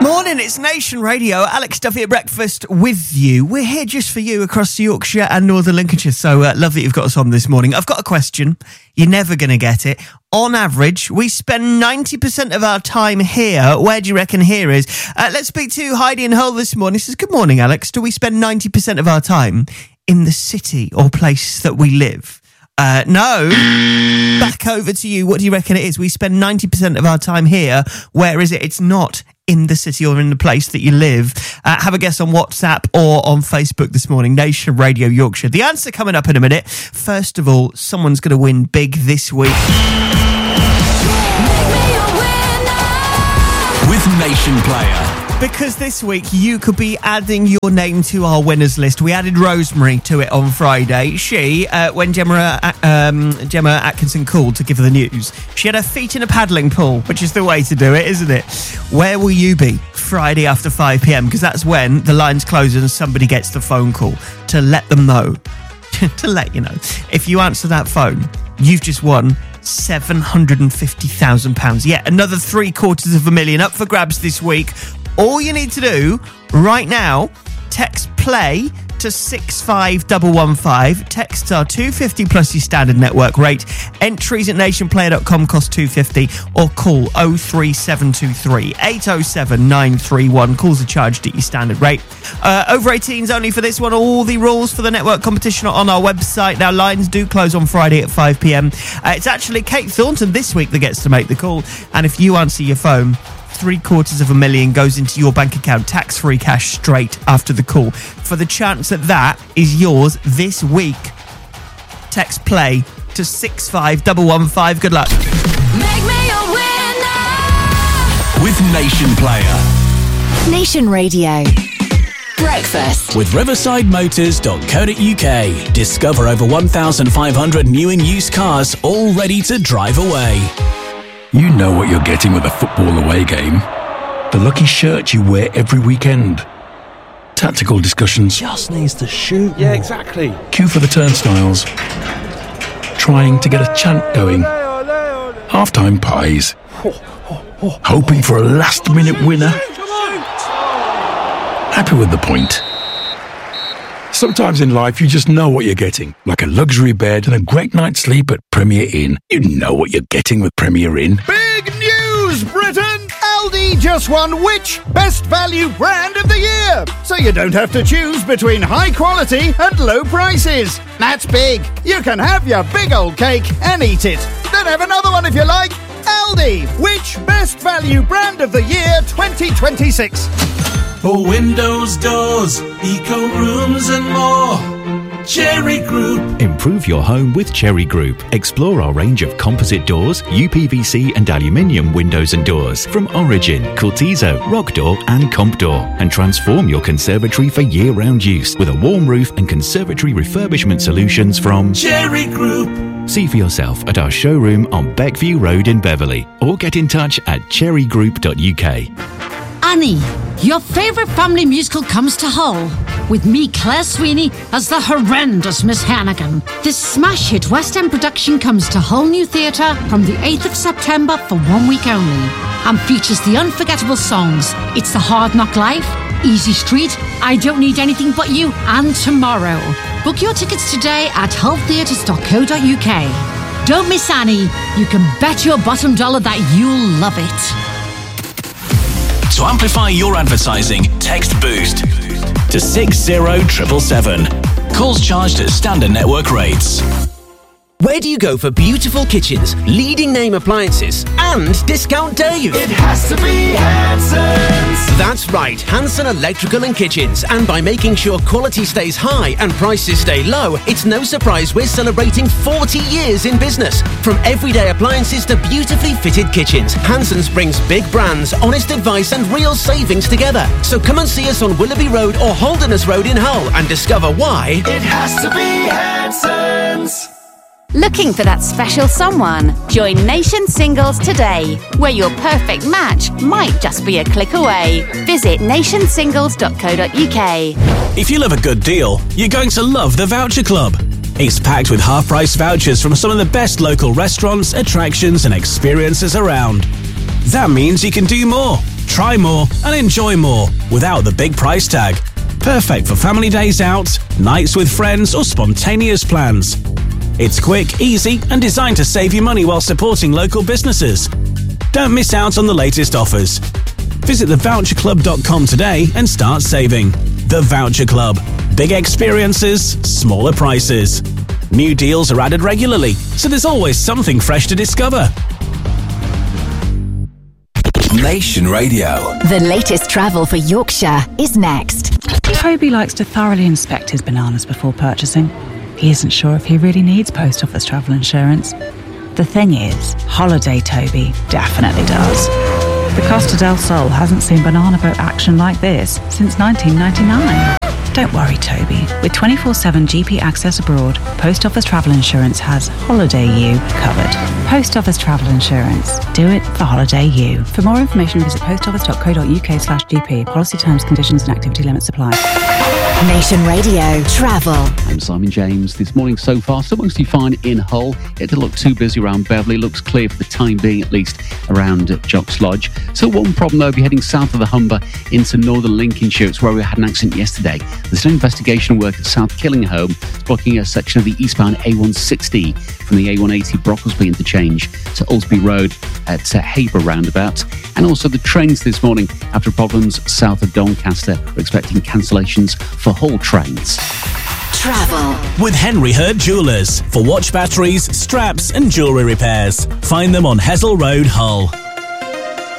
Morning, it's Nation Radio. Alex Duffy at breakfast with you. We're here just for you across Yorkshire and Northern Lincolnshire, so love that you've got us on this morning. I've got a question. You're never going to get it. On average, we spend 90% of our time here. Where do you reckon here is? Let's speak to Heidi in Hull this morning. She says, good morning, Alex. Do we spend 90% of our time in the city or place that we live? No. Back over to you. What do you reckon it is? We spend 90% of our time here. Where is it? It's not in the city or in the place that you live. Have a guess on WhatsApp or on Facebook this morning. Nation Radio Yorkshire. The answer coming up in a minute. First of all, someone's going to win big this week. With Nation Player. Because this week you could be adding your name to our winners list. We added Rosemary to it on Friday. She, when Gemma Atkinson called to give her the news, she had her feet in a paddling pool, which is the way to do it, isn't it? Where will you be Friday after 5 p.m? Because that's when the lines close and somebody gets the phone call to let them know, to let you know. If you answer that phone, you've just won £750,000. Yet another $750,000 up for grabs this week. All you need to do right now, text play to 65115. Texts are $2.50 plus your standard network rate. Entries at nationplayer.com cost $2.50 or call 03723 807 931. Calls are charged at your standard rate. Over 18s only for this one. All the rules for the network competition are on our website. Now, lines do close on Friday at 5 p.m. It's actually Kate Thornton this week that gets to make the call. And if you answer your phone, $750,000 goes into your bank account, tax-free cash straight after the call. For the chance that is yours this week, text play to 65115. Good luck. Make me a winner with Nation Player. Nation Radio. Breakfast with riversidemotors.co.uk. Discover over 1,500 new and used cars all ready to drive away. You know what you're getting with a football away game. The lucky shirt you wear every weekend. Tactical discussions. Just needs to shoot. Yeah, exactly. Queue for the turnstiles. Trying to get a chant going. Half-time pies. Hoping for a last-minute winner. Happy with the point. Sometimes in life you just know what you're getting. Like a luxury bed and a great night's sleep at Premier Inn. You know what you're getting with Premier Inn. Big news, Britain! Aldi just won which Best Value Brand of the Year? So you don't have to choose between high quality and low prices. That's big. You can have your big old cake and eat it. Then have another one if you like. Aldi, which Best Value Brand of the Year 2026? For windows, doors, eco rooms and more. Cherry Group. Improve your home with Cherry Group. Explore our range of composite doors, UPVC and aluminium windows and doors from Origin, Cultizo, Rock Door and Comp Door. And transform your conservatory for year-round use with a warm roof and conservatory refurbishment solutions from Cherry Group. See for yourself at our showroom on Beckview Road in Beverley or get in touch at cherrygroup.uk. Annie, your favourite family musical comes to Hull, with me, Claire Sweeney, as the horrendous Miss Hannigan. This smash hit West End production comes to Hull New Theatre from the 8th of September for 1 week only, and features the unforgettable songs It's the Hard Knock Life, Easy Street, I Don't Need Anything But You, and Tomorrow. Book your tickets today at hulltheatres.co.uk. Don't miss Annie. You can bet your bottom dollar that you'll love it. To amplify your advertising, text BOOST to 60777. Calls charged at standard network rates. Where do you go for beautiful kitchens, leading name appliances, and discount days? It has to be Hanson's. That's right, Hanson Electrical and Kitchens. And by making sure quality stays high and prices stay low, it's no surprise we're celebrating 40 years in business. From everyday appliances to beautifully fitted kitchens, Hanson's brings big brands, honest advice and real savings together. So come and see us on Willoughby Road or Holderness Road in Hull and discover why it has to be Hanson's. Looking for that special someone? Join Nation Singles today, where your perfect match might just be a click away. Visit nationsingles.co.uk. If you love a good deal, you're going to love the Voucher Club. It's packed with half-price vouchers from some of the best local restaurants, attractions and experiences around. That means you can do more. try more and enjoy more without the big price tag. Perfect for family days out, nights with friends or spontaneous plans. It's quick, easy and designed to save you money while supporting local businesses. Don't miss out on the latest offers. Visit thevoucherclub.com today and start saving. The Voucher Club. Big experiences, smaller prices. New deals are added regularly, so there's always something fresh to discover. Nation Radio. The latest travel for Yorkshire is next. Toby likes to thoroughly inspect his bananas before purchasing. He isn't sure if he really needs post office travel insurance. The thing is, Holiday Toby definitely does. The Costa del Sol hasn't seen banana boat action like this since 1999. Don't worry, Toby. With 24/7 GP access abroad, Post Office Travel Insurance has Holiday You covered. Post Office Travel Insurance. Do it for Holiday You. For more information, visit postoffice.co.uk/GP. Policy terms, conditions and activity limits apply. Nation Radio Travel. I'm Simon James. This morning so far, still mostly fine in Hull. It didn't look too busy around Beverley. Looks clear for the time being, at least, around Jock's Lodge. So one problem, though, if you're heading south of the Humber into northern Lincolnshire, it's where we had an accident yesterday. There's an investigation work at South Killingholme. It's blocking a section of the eastbound A160 from the A180 Brocklesby interchange to Ulsby Road at Haber roundabout. And also the trains this morning after problems south of Doncaster. We're expecting cancellations for Hull trains. Travel. With Henry Hurd Jewellers for watch batteries, straps and jewellery repairs. Find them on Hessel Road, Hull.